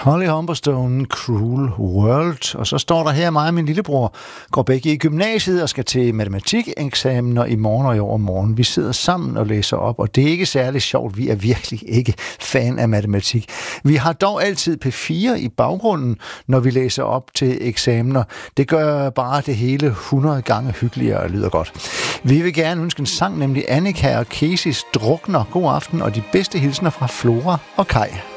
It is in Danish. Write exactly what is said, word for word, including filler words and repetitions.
Holly Humberstone, Cruel World. Og så står der her, mig og min lillebror går begge i gymnasiet og skal til matematik-eksamener i morgen og i overmorgen. Vi sidder sammen og læser op, og det er ikke særlig sjovt. Vi er virkelig ikke fan af matematik. Vi har dog altid P fire i baggrunden, når vi læser op til eksamener. Det gør bare det hele hundrede gange hyggeligere og lyder godt. Vi vil gerne ønske en sang, nemlig Annika og Casey's Drukner. God aften og de bedste hilsner fra Flora og Kai.